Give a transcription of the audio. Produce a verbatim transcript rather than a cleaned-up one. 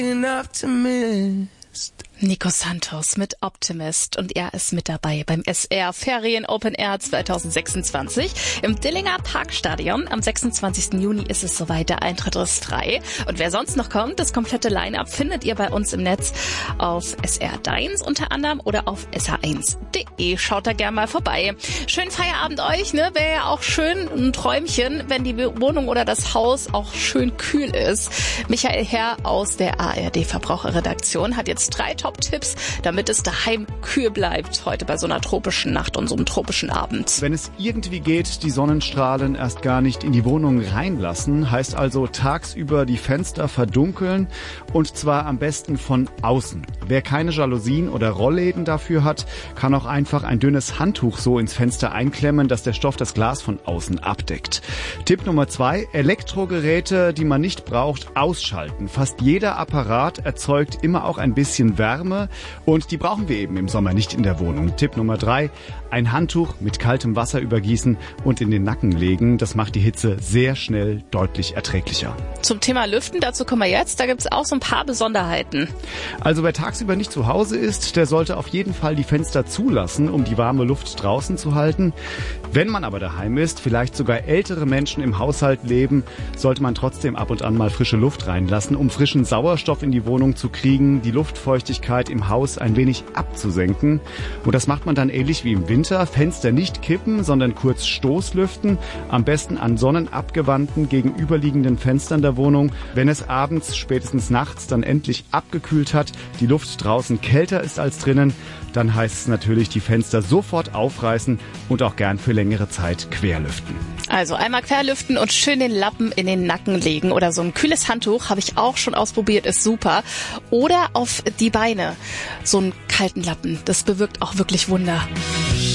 Nico Santos mit Optimist und er ist mit dabei beim S R Ferien Open Air zwanzig sechsundzwanzig im Dillinger Parkstadion. Am sechsundzwanzigsten Juni ist es soweit, der Eintritt ist frei. Und wer sonst noch kommt, das komplette Line-Up findet ihr bei uns im Netz auf S R Deins unter anderem oder auf s r eins punkt de. Schaut da gerne mal vorbei. Schönen Feierabend euch, ne? Wäre ja auch schön ein Träumchen, wenn die Wohnung oder das Haus auch schön kühl ist. Michael Herr aus der A R D-Verbraucherredaktion hat jetzt drei Top-Tipps, damit es daheim kühl bleibt, heute bei so einer tropischen Nacht und so einem tropischen Abend. Wenn es irgendwie geht, die Sonnenstrahlen erst gar nicht in die Wohnung reinlassen, heißt also tagsüber die Fenster verdunkeln und zwar am besten von außen. Wer keine Jalousien oder Rollläden dafür hat, kann auch einfach ein dünnes Handtuch so ins Fenster einklemmen, dass der Stoff das Glas von außen abdeckt. Tipp Nummer zwei, Elektrogeräte, die man nicht braucht, ausschalten. Fast jeder Apparat erzeugt immer auch ein bisschen Wärme und die brauchen wir eben im Sommer nicht in der Wohnung. Tipp Nummer drei, ein Handtuch mit kaltem Wasser übergießen und in den Nacken legen. Das macht die Hitze sehr schnell deutlich erträglicher. Zum Thema Lüften, dazu kommen wir jetzt. Da gibt es auch so ein paar Besonderheiten. Also wer tagsüber nicht zu Hause ist, der sollte auf jeden Fall die Fenster zulassen, um die warme Luft draußen zu halten. Wenn man aber daheim ist, vielleicht sogar ältere Menschen im Haushalt leben, sollte man trotzdem ab und an mal frische Luft reinlassen, um frischen Sauerstoff in die Wohnung zu kriegen, die Luftfeuchtigkeit im Haus ein wenig abzusenken. Und das macht man dann ähnlich wie im Winter. Fenster nicht kippen, sondern kurz Stoßlüften. Am besten an sonnenabgewandten gegenüberliegenden Fenstern der Wohnung. Wenn es abends, spätestens nachts dann endlich abgekühlt hat, die Luft draußen kälter ist als drinnen, dann heißt es natürlich, die Fenster sofort aufreißen und auch gern für längere Zeit querlüften. Also einmal querlüften und schön den Lappen in den Nacken legen oder so ein kühles Handtuch, habe ich auch schon ausprobiert, ist super. Oder auf die Beine so einen kalten Lappen, das bewirkt auch wirklich Wunder.